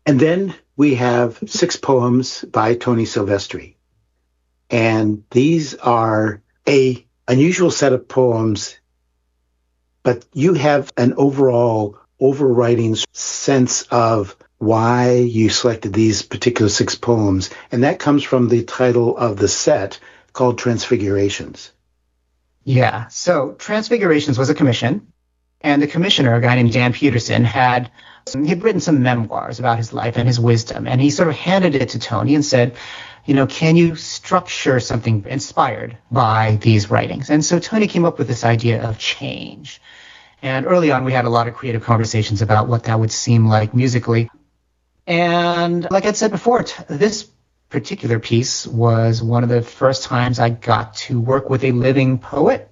And then we have 6 poems by Tony Silvestri. And these are a unusual set of poems, but you have an overall overriding sense of why you selected these particular 6 poems. And that comes from the title of the set called Transfigurations. Yeah. So Transfigurations was a commission. And the commissioner, a guy named Dan Peterson, he'd written some memoirs about his life and his wisdom. And he sort of handed it to Tony and said, can you structure something inspired by these writings? And so Tony came up with this idea of change. And early on, we had a lot of creative conversations about what that would seem like musically. And like I said before, this particular piece was one of the first times I got to work with a living poet.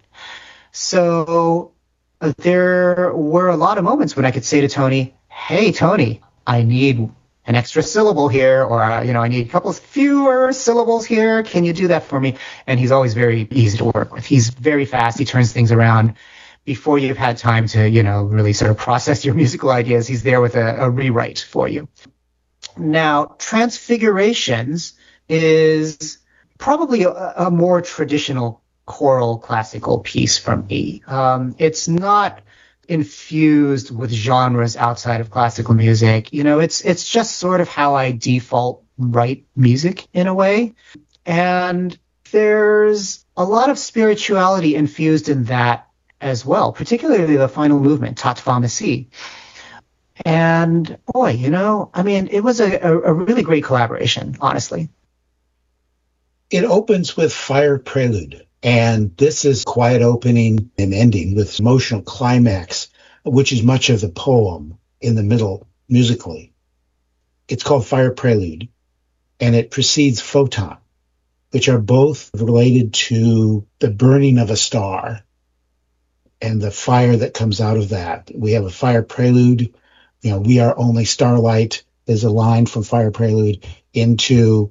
So there were a lot of moments when I could say to Tony, hey, Tony, I need an extra syllable here, or, I need a couple of fewer syllables here. Can you do that for me? And he's always very easy to work with. He's very fast. He turns things around before you've had time to, really sort of process your musical ideas. He's there with a rewrite for you. Now, Transfigurations is probably a more traditional choral classical piece for me. It's not infused with genres outside of classical music. It's just sort of how I default write music in a way. And there's a lot of spirituality infused in that as well, particularly the final movement, Ta Te Fam Si. And boy, it was a really great collaboration, honestly. It opens with Fire Prelude. And this is quiet opening and ending with emotional climax, which is much of the poem in the middle musically. It's called Fire Prelude, and it precedes Photon, which are both related to the burning of a star and the fire that comes out of that. We have a Fire Prelude, we are only starlight. There's a line from Fire Prelude into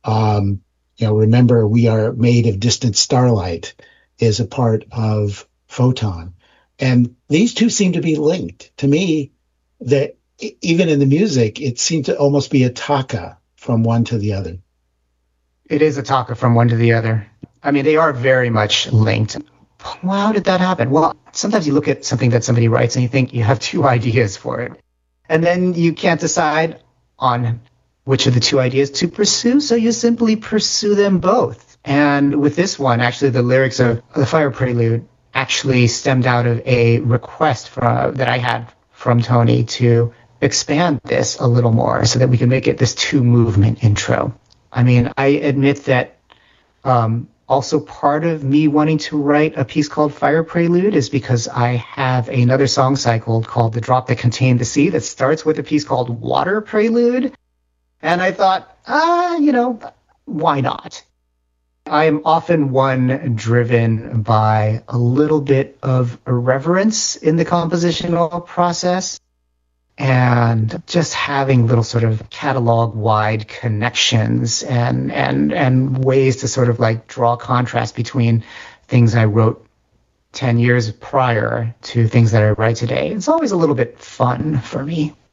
remember, we are made of distant starlight is a part of Photon. And these two seem to be linked. To me, that even in the music, it seemed to almost be a taka from one to the other. It is a taka from one to the other. They are very much linked. How did that happen? Well, sometimes you look at something that somebody writes and you think you have 2 ideas for it. And then you can't decide on which of the 2 ideas to pursue, so you simply pursue them both. And with this one, actually, the lyrics of the Fire Prelude actually stemmed out of a request that I had from Tony to expand this a little more so that we can make it this 2-movement intro. I admit that also part of me wanting to write a piece called Fire Prelude is because I have another song cycle called The Drop That Contained the Sea that starts with a piece called Water Prelude. And I thought, why not? I am often one driven by a little bit of irreverence in the compositional process and just having little sort of catalog-wide connections and ways to sort of like draw contrast between things I wrote 10 years prior to things that I write today. It's always a little bit fun for me.